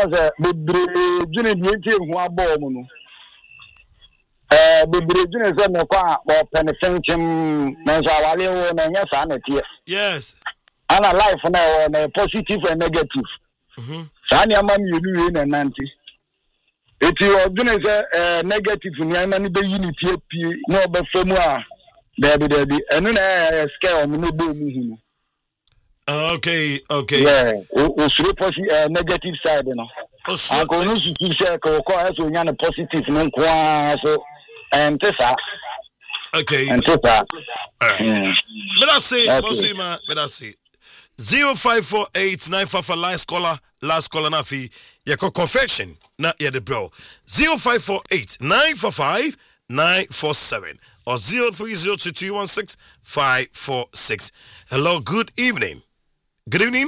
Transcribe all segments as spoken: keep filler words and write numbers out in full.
was a big Junior who are born. Uh, Bibiri Junior said, "No, or penetrating Manzawale and yes, sanity." Yes. And a life now on a positive and negative. Mm-hmm. Sanya man you do in and nanti. If you are doing a negative in the unity, no, but from where there be there be, and then I scare on no boom. Okay, okay. Yeah, it's really a negative side, you know. I'm going to say, so you're a positive, no, so. And this okay. And this But I say, Mosima, but I say zero five four eight nine five for last caller, last caller nafi. Yako confession, not yet the bro. Zero five four eight nine four five nine four seven or zero three zero two two one six five four six. Hello, good evening. Good evening.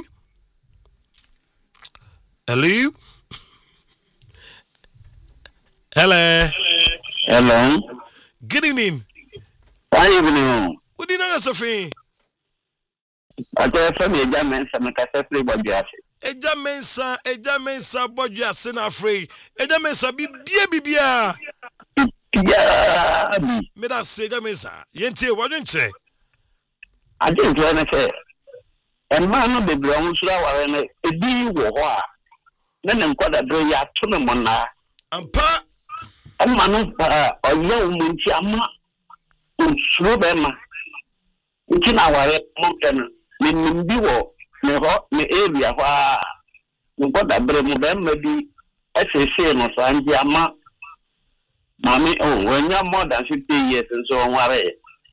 Hello. Hello. Hello. Good evening. Good evening. Good evening, Sophie. I tell you, Eja Mensa, make a free body. Eja Mensa, Eja Mensa, body as in a free. Eja Mensa, be bia bibia. Yeah. Me that say Eja Mensa. Yente, what don't you say? I didn't want to say. And man, no be brown, so I was a deal war. Then I'm quite a day to the mona. And pa. I'm man or young Munchama. Slow them. In our mountain, in Biwo, the area where you got a brave them, maybe as a same or Sanjama. Mammy, oh, when you're more than fifty years and so on, worry.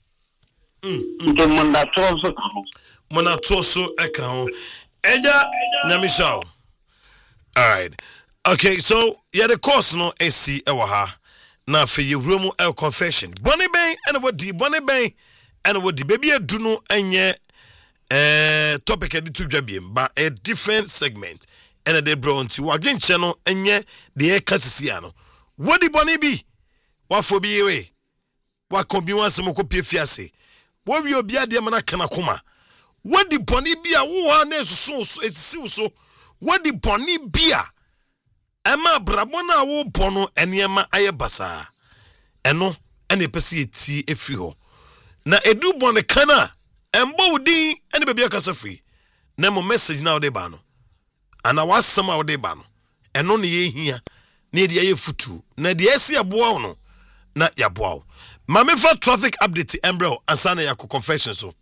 You can Monatoso. Monatoso account. Eja Namisha. All right. Okay, so yeah, the course no A C ewaha. Na for your room el confession. Bonnie Bay and what the Bonnie Bay and what the baby do no enye eh topic at the two jabim, but a different segment. And a de brown to again channel enye the air casisiano. What the Bonnie be? What for be away? What can be one some copy fiase? What will be a diamana kanakuma? What the Bonnie be a who so so so? What the Bonnie be a? Emma brabona wo pono eniema aye basa eno ene pese eti efri ho na edu bone kana embo wudin ene bebia kasa free na mo message na wo de ba no ana wasam a wo de ba no eno ne ye hia na de ye futu na de esi aboa no na yaboa ma me fa traffic update embro ansana ya confession so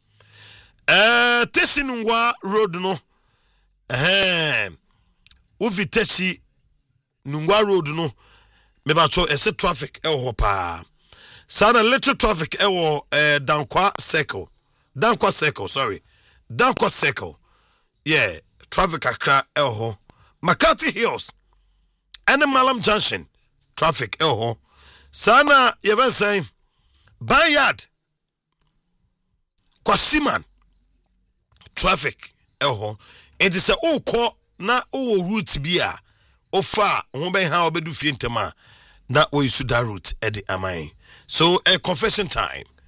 eh Tesinungwa road no eh wo vitechi Nungwa road no me ba cho ese traffic e ho pa sada little traffic e wo eh Dankwa circle Dankwa circle sorry Dankwa circle yeah traffic akra e ho Makati Hills and Malam Junction traffic e ho sana ye ben say Bayard Kwasiman traffic e ho it is a o ko na o route bia ofa ho ben ha obedu fie ntema na we use that route e de amai so a confession time